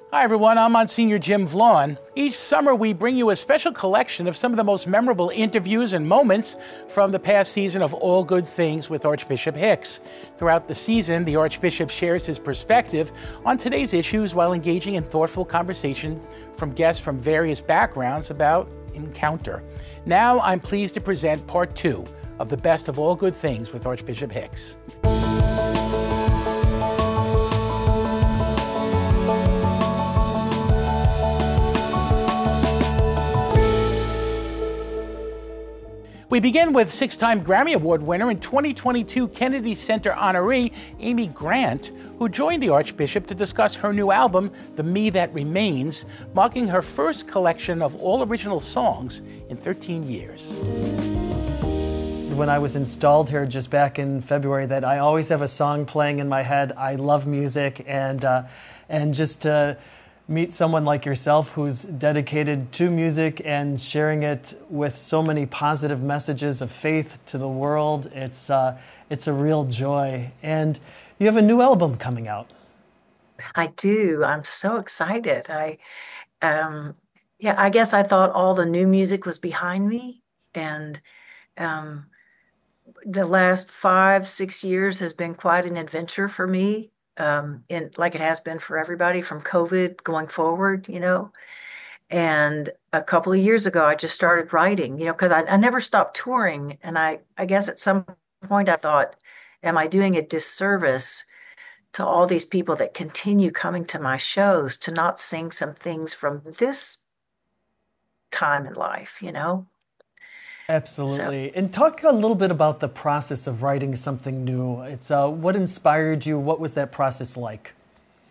Hi everyone, I'm Monsignor Jim Vaughn. Each summer we bring you a special collection of some of the most memorable interviews and moments from the past season of All Good Things with Archbishop Hicks. Throughout the season, the Archbishop shares his perspective on today's issues while engaging in thoughtful conversation from guests from various backgrounds about encounter. Now I'm pleased to present part 2 of the Best of All Good Things with Archbishop Hicks. We begin with 6-time Grammy Award winner and 2022 Kennedy Center honoree Amy Grant, who joined the Archbishop to discuss her new album, The Me That Remains, marking her first collection of all original songs in 13 years. When I was installed here just back in February, that I always have a song playing in my head. I love music, and just to meet someone like yourself who's dedicated to music and sharing it with so many positive messages of faith to the world, it's a real joy. And you have a new album coming out. I do. I'm so excited. I guess I thought all the new music was behind me, and the last 5-6 years has been quite an adventure for me. Like it has been for everybody from COVID going forward, And a couple of years ago, I just started writing, because I never stopped touring. And I guess at some point I thought, am I doing a disservice to all these people that continue coming to my shows to not sing some things from this time in life, Absolutely. So, And talk a little bit about the process of writing something new. It's what inspired you? What was that process like?